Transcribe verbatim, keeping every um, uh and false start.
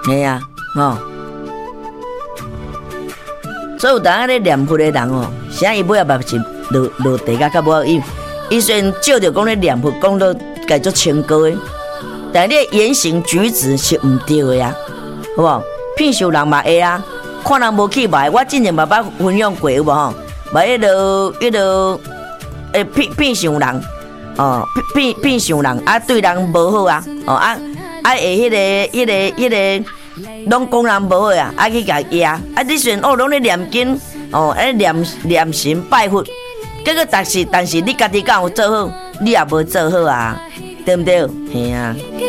嘿啊，吼。所以有当下咧念佛的人哦，啥伊尾仔嘛是落落地甲较无伊，伊虽然照着讲咧念佛，讲到家足清高的，但你言行举止是毋对的啊，好无？骗受人嘛会啊，看人无起歹，我之前嘛捌分享过有无吼？嘛迄落迄落，诶骗骗受人，哦骗骗骗受人啊，对人无好啊，哦啊啊会迄个迄个迄个。拢讲人无好啊，啊去甲压，啊你虽然哦拢咧念经，哦啊念念神拜佛，结果但是但是你家己敢有做好，你也无做好啊，对毋对？嘿啊。